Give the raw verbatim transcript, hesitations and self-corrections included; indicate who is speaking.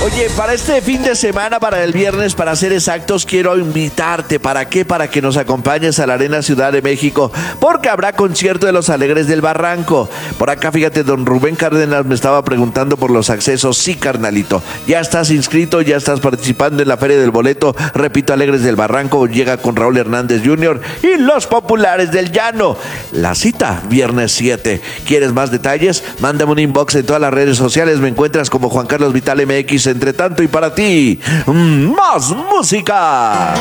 Speaker 1: Oye, para este fin de semana, para el viernes, para ser exactos, quiero invitarte. ¿Para qué? Para que nos acompañes a la Arena Ciudad de México, porque habrá concierto de Los Alegres del Barranco. Por acá, fíjate, don Rubén Cárdenas me estaba preguntando por los accesos. Sí, carnalito, ya estás inscrito, ya estás participando en la Feria del Boleto. Repito, Alegres del Barranco llega con Raúl Hernández junior y Los Populares del Llano. La cita, viernes siete. ¿Quieres más detalles? Mándame un inbox en todas las redes sociales. Me encuentras como Juan Carlos Vital M X. Entre tanto y para ti, más música.